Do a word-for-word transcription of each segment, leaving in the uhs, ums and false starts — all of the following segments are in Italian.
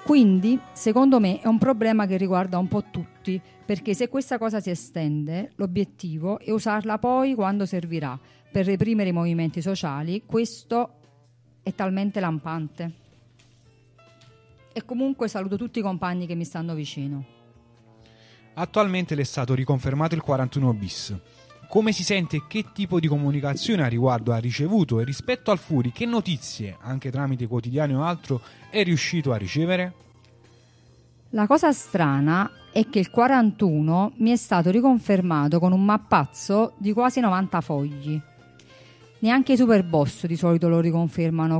Quindi, secondo me, è un problema che riguarda un po' tutti, perché se questa cosa si estende, l'obiettivo è usarla poi quando servirà per reprimere i movimenti sociali. Questo è talmente lampante. E comunque saluto tutti i compagni che mi stanno vicino. Attualmente le è stato riconfermato il quarantuno bis. Come si sente e che tipo di comunicazione a riguardo ha ricevuto, e rispetto al Furi che notizie, anche tramite quotidiani o altro, è riuscito a ricevere? La cosa strana è che il quarantuno mi è stato riconfermato con un mappazzo di quasi novanta fogli. Neanche i Superboss di solito lo riconfermano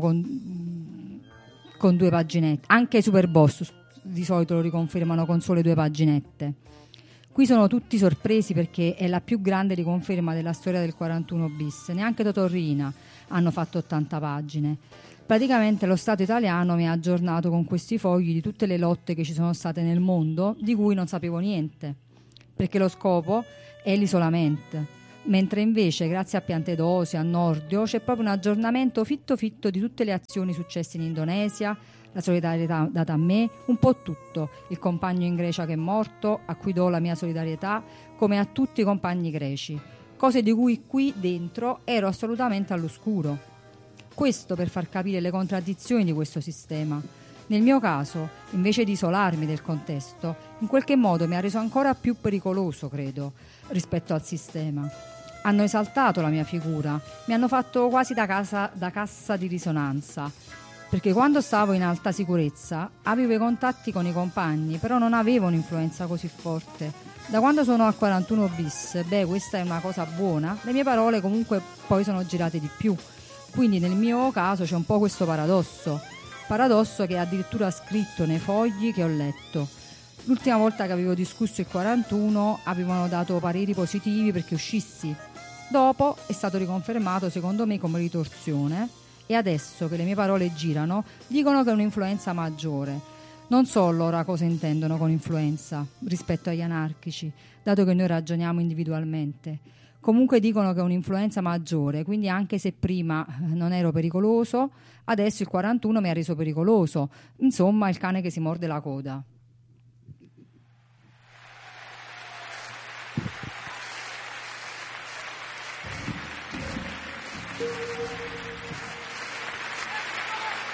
con, con due paginette. Anche i Superboss di solito lo riconfermano con sole due paginette. Qui sono tutti sorpresi perché è la più grande riconferma della storia del quarantuno bis. Neanche Totorrina hanno fatto ottanta pagine. Praticamente lo Stato italiano mi ha aggiornato con questi fogli di tutte le lotte che ci sono state nel mondo, di cui non sapevo niente, perché lo scopo è l'isolamento. Mentre invece, grazie a Piantedosi, a Nordio, c'è proprio un aggiornamento fitto fitto di tutte le azioni successe in Indonesia, la solidarietà data a me, un po' tutto. Il compagno in Grecia che è morto, a cui do la mia solidarietà, come a tutti i compagni greci. Cose di cui qui dentro ero assolutamente all'oscuro. Questo per far capire le contraddizioni di questo sistema. Nel mio caso, invece di isolarmi del contesto, in qualche modo mi ha reso ancora più pericoloso, credo, rispetto al sistema. Hanno esaltato la mia figura, mi hanno fatto quasi da, casa, da cassa di risonanza, perché quando stavo in alta sicurezza avevo i contatti con i compagni, però non avevo un'influenza così forte. Da quando sono al quarantuno bis, beh, questa è una cosa buona, le mie parole comunque poi sono girate di più. Quindi nel mio caso c'è un po' questo paradosso, paradosso che è addirittura scritto nei fogli che ho letto. L'ultima volta che avevo discusso il quarantuno avevano dato pareri positivi perché uscissi. Dopo è stato riconfermato secondo me come ritorsione e adesso che le mie parole girano dicono che è un'influenza maggiore. Non so allora cosa intendono con influenza rispetto agli anarchici, dato che noi ragioniamo individualmente. Comunque dicono che è un'influenza maggiore, quindi anche se prima non ero pericoloso, adesso il quarantuno mi ha reso pericoloso. Insomma, il cane che si morde la coda.